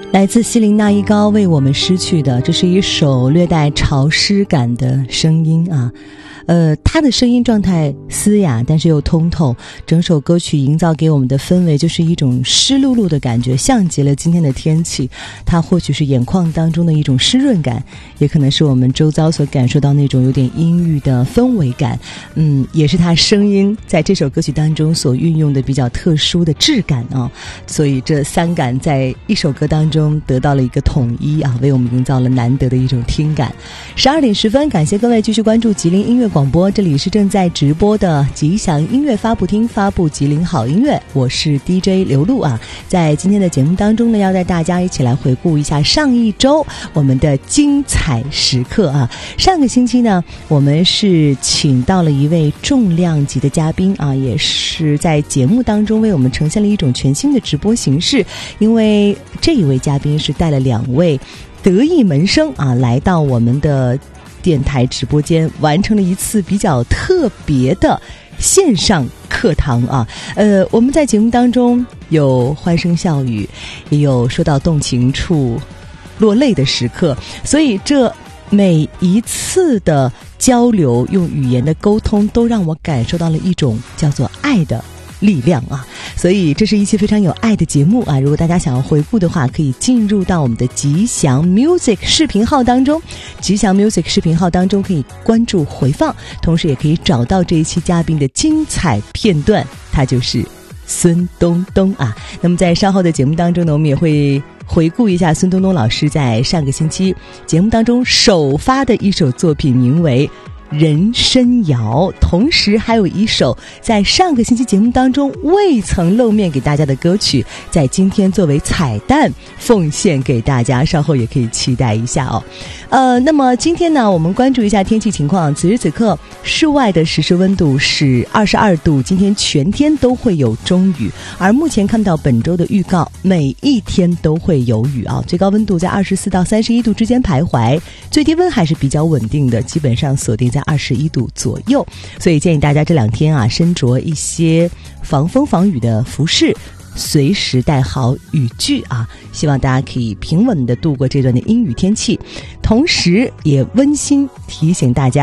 来自西林那一高为我们失去的，这是一首略带潮湿感的声音啊。他的声音状态嘶哑，但是又通透，整首歌曲营造给我们的氛围就是一种湿漉漉的感觉，像极了今天的天气。它或许是眼眶当中的一种湿润感，也可能是我们周遭所感受到那种有点阴郁的氛围感。也是他声音在这首歌曲当中所运用的比较特殊的质感啊。所以这三感在一首歌当中得到了一个统一啊，为我们营造了难得的一种听感。12点10分，感谢各位继续关注吉林音乐广播，这里是正在直播的吉祥音乐发布厅，发布吉林好音乐，我是 DJ 刘露啊。在今天的节目当中呢，要带大家一起来回顾一下上一周我们的精彩时刻啊。上个星期呢，我们是请到了一位重量级的嘉宾啊，也是在节目当中为我们呈现了一种全新的直播形式，因为这一位嘉宾是带了2位得意门生啊，来到我们的电台直播间，完成了一次比较特别的线上课堂啊。我们在节目当中有欢声笑语，也有说到动情处落泪的时刻，所以这每一次的交流，用语言的沟通，都让我感受到了一种叫做爱的力量啊。所以这是一期非常有爱的节目啊。如果大家想要回顾的话，可以进入到我们的吉祥 Music 视频号当中，吉祥 Music 视频号当中可以关注回放，同时也可以找到这一期嘉宾的精彩片段，他就是孙东东啊。那么在稍后的节目当中呢，我们也会回顾一下孙东东老师在上个星期节目当中首发的一首作品，名为人参谣，同时还有一首在上个星期节目当中未曾露面给大家的歌曲，在今天作为彩蛋奉献给大家，稍后也可以期待一下哦。那么今天呢，我们关注一下天气情况。此时此刻室外的实时温度是22度，今天全天都会有中雨，而目前看到本周的预告，每一天都会有雨啊。最高温度在24到31度之间徘徊，最低温还是比较稳定的，基本上锁定在21度左右，所以建议大家这2天啊，身着一些防风防雨的服饰，随时带好雨具啊，希望大家可以平稳地度过这段的阴雨天气。同时也温馨提醒大家，